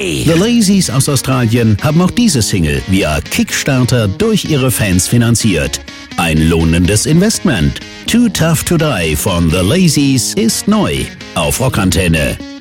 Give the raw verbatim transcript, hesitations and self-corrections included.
Die The Lazies aus Australien haben auch diese Single via Kickstarter durch ihre Fans finanziert. Ein lohnendes Investment. Too Tough to Die von The Lazies ist neu auf Rockantenne.